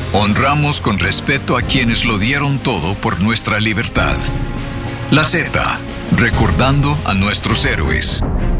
Honramos con respeto a quienes lo dieron todo por nuestra libertad. La Z, recordando a nuestros héroes.